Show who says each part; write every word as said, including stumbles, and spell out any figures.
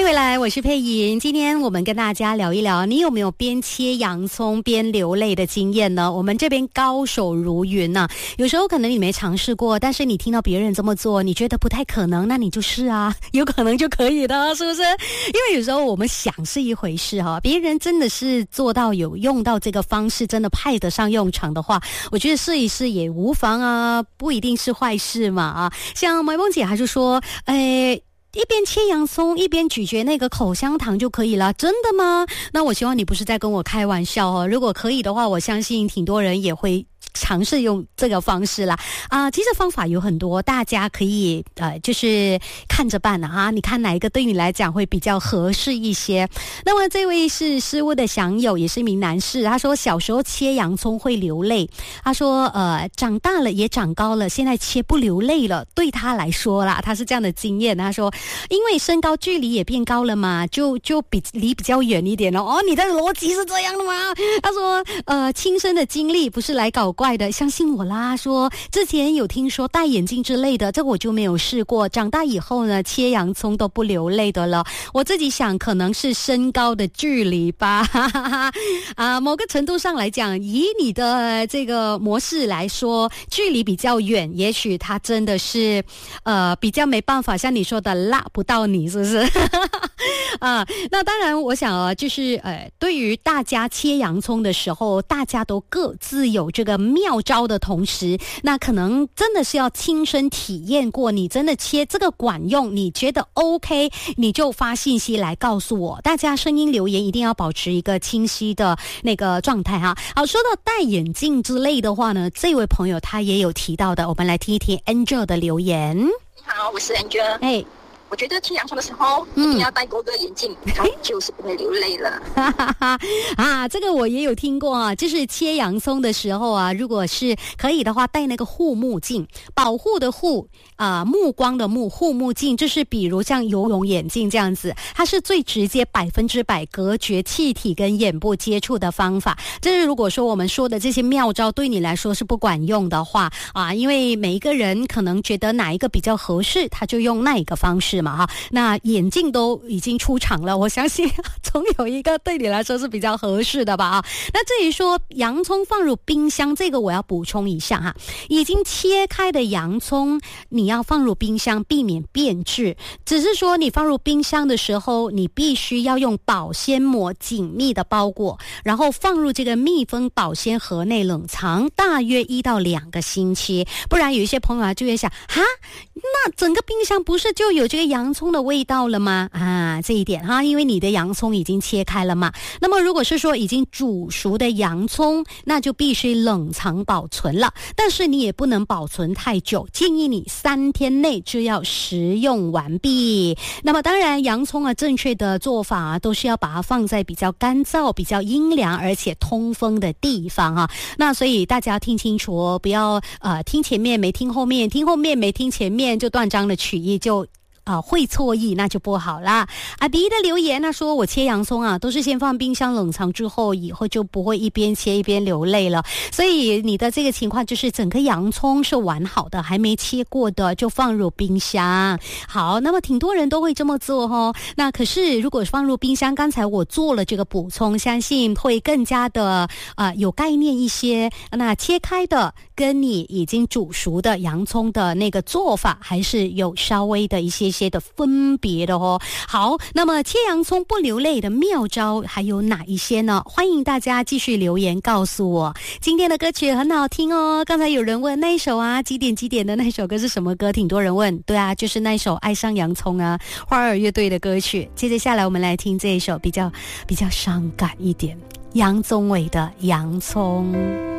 Speaker 1: 回来，我是佩莹。今天我们跟大家聊一聊，你有没有边切洋葱边流泪的经验呢？我们这边高手如云啊，有时候可能你没尝试过，但是你听到别人这么做，你觉得不太可能，那你就试啊，有可能就可以的，是不是？因为有时候我们想是一回事哈，别人真的是做到有用到这个方式，真的派得上用场的话，我觉得试一试也无妨啊，不一定是坏事嘛啊。像梅梦姐还是说，哎。一边切洋葱一边咀嚼那个口香糖就可以了，真的吗？那我希望你不是在跟我开玩笑哦。如果可以的话，我相信挺多人也会尝试用这个方式啦啊、呃！其实方法有很多，大家可以呃就是看着办啊哈。你看哪一个对你来讲会比较合适一些？那么这位是失物的享友，也是一名男士，他说小时候切洋葱会流泪，他说呃长大了也长高了，现在切不流泪了。对他来说啦，他是这样的经验，他说因为身高距离也变高了嘛，就就比离比较远一点了。哦，你的逻辑是这样的吗？他说呃亲身的经历不是来搞怪的，相信我啦。说之前有听说戴眼镜之类的，这个我就没有试过。长大以后呢，切洋葱都不流泪的了。我自己想，可能是身高的距离吧。啊，某个程度上来讲，以你的这个模式来说，距离比较远，也许他真的是呃比较没办法，像你说的拉不到你，是不是？啊，那当然，我想啊，就是呃，对于大家切洋葱的时候，大家都各自有这个妙招的同时，那可能真的是要亲身体验过，你真的切这个管用，你觉得 OK， 你就发信息来告诉我。大家声音留言一定要保持一个清晰的那个状态哈。好，说到戴眼镜之类的话呢，这位朋友他也有提到的，我们来听一听 Angel 的留言。
Speaker 2: 你好，我是 Angel。
Speaker 1: 哎。
Speaker 2: 我觉得切洋葱的时候，嗯，一定要戴多个眼镜，它就是不会流泪了。
Speaker 1: 啊，这个我也有听过啊，就是切洋葱的时候啊，如果是可以的话，戴那个护目镜，保护的护啊、呃，目光的目，护目镜，就是比如像游泳眼镜这样子，它是最直接百分之百隔绝气体跟眼部接触的方法。这是如果说我们说的这些妙招对你来说是不管用的话啊，因为每一个人可能觉得哪一个比较合适，他就用那一个方式嘛哈。那眼镜都已经出场了，我相信总有一个对你来说是比较合适的吧啊。那至于说洋葱放入冰箱，这个我要补充一下哈，已经切开的洋葱你要放入冰箱，避免变质。只是说你放入冰箱的时候，你必须要用保鲜膜紧密的包裹，然后放入这个密封保鲜盒内冷藏大约一到两个星期。不然有一些朋友啊就会想，哈，那整个冰箱不是就有这个洋葱的味道了吗？啊，这一点哈，因为你的洋葱已经切开了嘛。那么如果是说已经煮熟的洋葱，那就必须冷藏保存了，但是你也不能保存太久，建议你三天内就要食用完毕。那么当然洋葱啊，正确的做法啊，都是要把它放在比较干燥、比较阴凉而且通风的地方啊。那所以大家听清楚哦，不要呃听前面没听后面，听后面没听前面就断章的取义，就啊、呃，会错意那就不好啦。阿迪的留言呢说，我切洋葱啊，都是先放冰箱冷藏之后，以后就不会一边切一边流泪了。所以你的这个情况就是整个洋葱是完好的，还没切过的就放入冰箱。好，那么挺多人都会这么做哦。那可是如果放入冰箱，刚才我做了这个补充，相信会更加的呃有概念一些。那切开的跟你已经煮熟的洋葱的那个做法，还是有稍微的一些些的分别的哦。好，那么切洋葱不流泪的妙招还有哪一些呢？欢迎大家继续留言告诉我。今天的歌曲很好听哦，刚才有人问那一首啊几点几点的那首歌是什么歌，挺多人问。对啊，就是那一首爱上洋葱啊，花儿乐队的歌曲。接着下来我们来听这一首比较比较伤感一点，杨宗纬的洋葱。